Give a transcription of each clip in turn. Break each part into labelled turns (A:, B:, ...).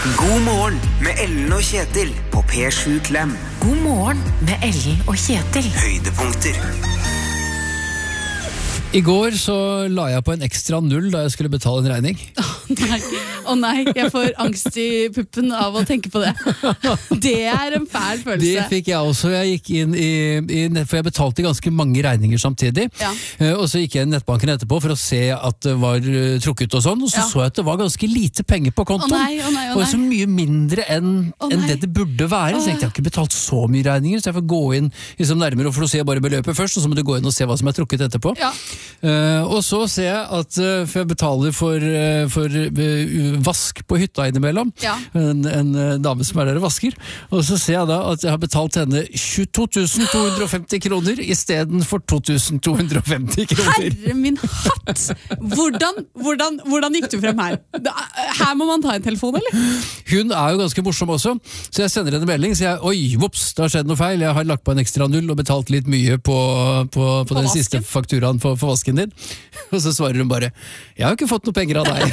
A: God morgen med Ellen og Kjetil på P7 Klem.
B: God morgen med Ellen og Kjetil.
A: Høydepunkter.
C: I går så la jeg på en ekstra 0 da jeg skulle betale en regning.
D: Nei, jeg får angst i puppen av å tenke på det. Det er en fæl følelse.
C: Det fikk jeg også. Jeg gikk inn for jeg betalte ganske mange regninger samtidig.
D: Ja.
C: Og så gikk jeg i nettbanken etterpå for å se at det var trukket og sånn, og så så jeg at det var ganske lite penger på kontoen.
D: Å nei.
C: Og så mye mindre enn det det burde være. Så jeg tenkte, jeg har ikke betalt så mye regninger, så jeg får gå inn liksom nærmere, for å se bare beløpet først, og så må du gå inn og se hva som er trukket etterpå.
D: Ja.
C: Og så ser jeg at for jeg betaler for vask på hytta innimellom, en dame som er der og vasker, og så ser jeg da at jeg har betalt henne 22 250 kroner i stedet for 2250 kroner.
D: Herre min hatt! Hvordan gikk du frem her? Her må man ta en telefon, eller?
C: Hun er jo ganske morsom også, så jeg sender henne en melding, så oi, vops, det har skjedd noe feil, jeg har lagt på en ekstra 0 og betalt litt mye på den siste fakturaen for vasken din. Og så svarer hun bare, jeg har ikke fått noe penger av deg.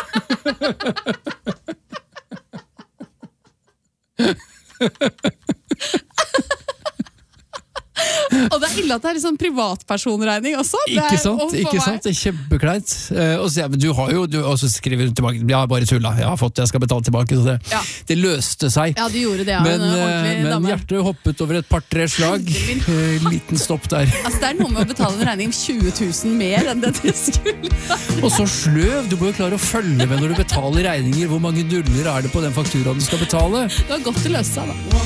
D: Og det er ille at det er liksom privatpersonregning også.
C: Ikke sant, det er kjempekleint. Og så, men og så skriver hun tilbake, jeg har bare tullet, jeg skal betale tilbake, så det løste seg.
D: Ja, det gjorde det,
C: men hjertet hoppet over et par-tre slag, liten stopp der.
D: Altså, det er noe med å betale en regning 20 000 mer enn det du skulle.
C: Og så sløv, du må jo klare å følge med når du betaler regninger, hvor mange nuller er det på den fakturaen du skal betale?
D: Det var godt det løste seg da.